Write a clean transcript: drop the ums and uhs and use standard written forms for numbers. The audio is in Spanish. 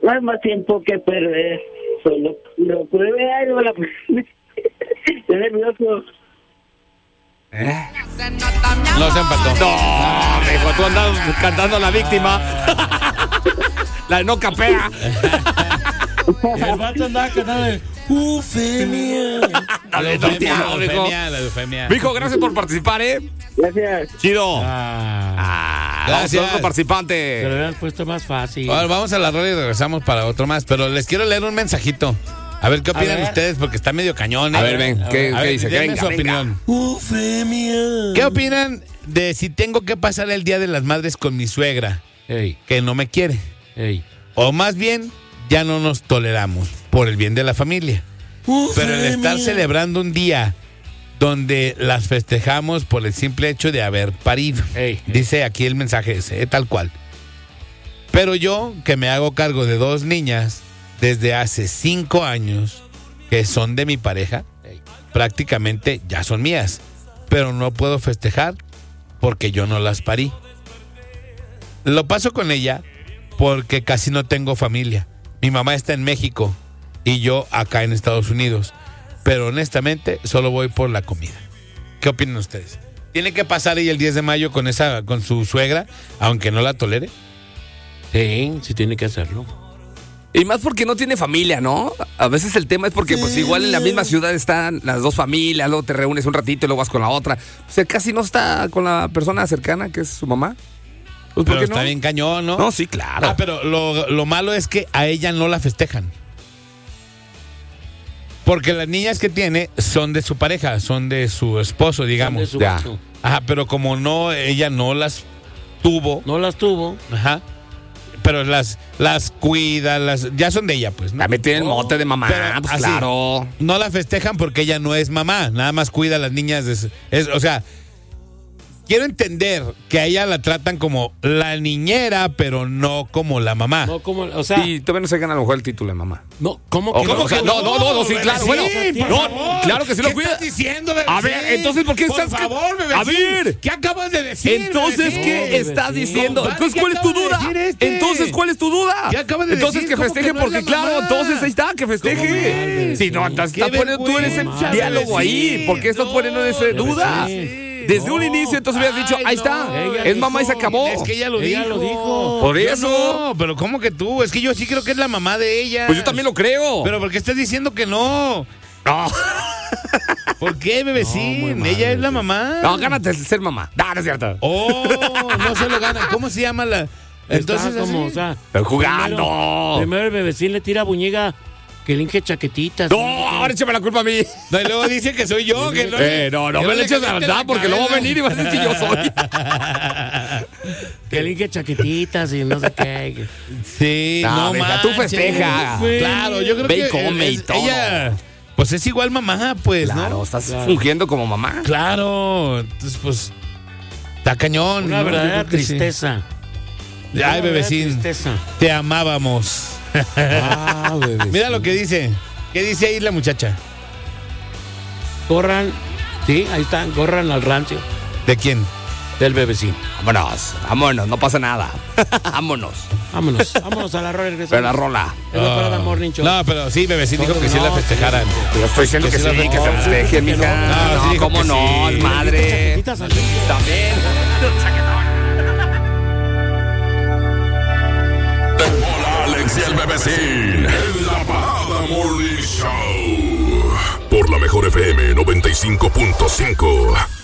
No hay más tiempo que perder. Solo lo pruebe algo la estoy nervioso. No se empató. No, mijo, tú andas cantando la víctima. La de no capea. El vato andaba cantando Eufemia. La eufemia. Mijo, gracias por participar, Gracias. Chido. Gracias. Vamos con otro Se participante. lo habían puesto más fácil. Ahora vamos a la rola y regresamos para otro más. Pero les quiero leer un mensajito. A ver qué opinan ustedes, porque está medio cañón. A ver, ven, ¿qué dice? Denme Venga, su venga. opinión. Eufemia. ¿Qué opinan de si tengo que pasar el Día de las Madres con mi suegra, Ey, que no me quiere? ey. O más bien, ya no nos toleramos por el bien de la familia. Pero el estar celebrando un día donde las festejamos por el simple hecho de haber parido. Ey. Dice aquí el mensaje ese, tal cual. Pero yo, que me hago cargo de 2 niñas desde hace 5 años, que son de mi pareja, prácticamente ya son mías. Pero no puedo festejar porque yo no las parí. Lo paso con ella porque casi no tengo familia. Mi mamá está en México y yo acá en Estados Unidos. Pero honestamente solo voy por la comida. ¿Qué opinan ustedes? ¿Tiene que pasar ella el 10 de mayo con su suegra, aunque no la tolere? Sí tiene que hacerlo. Y más porque no tiene familia, ¿no? A veces el tema es porque pues igual en la misma ciudad están las dos familias, luego te reúnes un ratito y luego vas con la otra. O sea, casi no está con la persona cercana que es su mamá. Pues, ¿por Pero qué está no? bien cañón, ¿no? No, sí, claro. Pero lo malo es que a ella no la festejan. Porque las niñas que tiene son de su pareja, son de su esposo, digamos. De su ya. vato. Ajá, pero como ella no las tuvo, No las tuvo. ajá, pero las cuida, ya son de ella, pues, ¿no? También tiene el mote de mamá, Pero pues así, claro. No la festejan porque ella no es mamá, nada más cuida a las niñas. O sea, quiero entender que a ella la tratan como la niñera, pero no como la mamá. No, como, o sea, Y todavía no se gana a lo mejor el título de mamá. no, ¿cómo O que ¿cómo no? que no, sí, claro. Sí, Bueno, por no, favor. claro que sí lo ¿Qué cuida. estás diciendo, bebé? A ver, entonces, ¿por qué estás? Por favor, bebé. A ver. ¿Qué acabas de decir? Entonces, bebé? ¿qué bebecín. estás diciendo? Compadre, Entonces, ¿qué ¿cuál es tu acaba de duda? decir este? Entonces, ¿cuál es tu duda? ¿Qué acaba de Entonces, decir? que ¿Cómo festeje que no es porque, la claro, mamá? entonces ahí está, que festeje. es? Si no, estás Qué poniendo tú en ese vergüenza, diálogo ahí. bebecín. ¿Por qué estás poniendo en esa duda? Desde un inicio, entonces hubieras dicho, ahí está, Ella es mamá y se dijo. acabó. Es que ella lo Ella dijo. lo dijo. Por Yo eso. No, pero ¿cómo que tú? Es que yo sí creo que es la mamá de ella. Pues yo también lo creo. Pero ¿por qué estás diciendo que no? No, ¿Por qué, bebecín? No, muy mal, Ella es la bebecín. mamá. no, gánate el ser mamá. No, no es cierto. Oh, no se lo gana. ¿Cómo se llama la...? Entonces, Está como, así. o sea, Pero jugando. Primero el bebecín le tira a Buñiga que le hinque chaquetitas. No, ahora échame la culpa a mí. No, y luego dice que soy yo. Que no, No yo me le eches la calenté verdad porque luego va a cabeza. venir y va a decir que yo soy. Que le hinque chaquetitas y no sé qué. Sí, No, no, mija, tú manches. festeja. Claro, yo creo Ve y que come y todo. ella, pues es igual mamá, pues, Claro, ¿no? estás Claro. fungiendo como mamá. Claro, entonces, pues, está cañón. Una ¿no? verdadera Yo creo que sí. tristeza. Ay, bebecín, Tristeza. te amábamos. Ah, bebecín. Mira lo que dice. ¿Qué dice ahí la muchacha? Corran. Sí, ahí están. Corran al rancio ¿De quién? del bebecín. Vámonos, no pasa nada. Vámonos. Vámonos a la rola. Pero la Regresamos. rola. Es la parada Morning Show. No, pero sí, bebecín dijo que sí la festejaran. Yo estoy diciendo que sí, sí la que se festeje, mija. No, sí dijo ¿cómo que no? sí. Es madre. Chaquetitas al limpio. También. Hola, Alex y el bebecín. En la parada Morning Show. Por la mejor FM 95.5.